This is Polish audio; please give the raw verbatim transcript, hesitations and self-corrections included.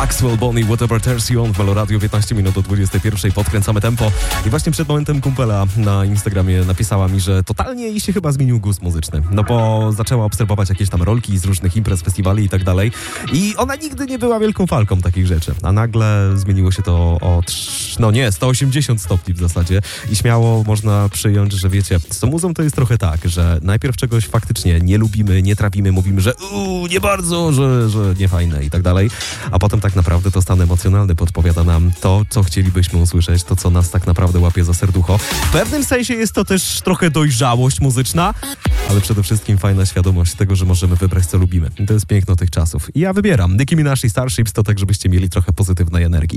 Maxwell Bonnie, Whatever Turns You On w Meloradiu, piętnaście minut do dwudziestej pierwszej, podkręcamy tempo. I właśnie przed momentem kumpela na Instagramie napisała mi, że totalnie jej się chyba zmienił gust muzyczny. No bo zaczęła obserwować jakieś tam rolki z różnych imprez, festiwali i tak dalej. I ona nigdy nie była wielką falką takich rzeczy. A nagle zmieniło się to o, no nie, sto osiemdziesiąt stopni w zasadzie. I śmiało można przyjąć, że wiecie, z tą muzą to jest trochę tak, że najpierw czegoś faktycznie nie lubimy, nie trafimy, mówimy, że uuu, nie bardzo, że, że nie fajne i tak dalej. A potem tak naprawdę to stan emocjonalny podpowiada nam to, co chcielibyśmy usłyszeć, to, co nas tak naprawdę łapie za serducho. W pewnym sensie jest to też trochę dojrzałość muzyczna, ale przede wszystkim fajna świadomość tego, że możemy wybrać, co lubimy. I to jest piękno tych czasów. I ja wybieram Nicki Minaj i Starships, to tak, żebyście mieli trochę pozytywnej energii.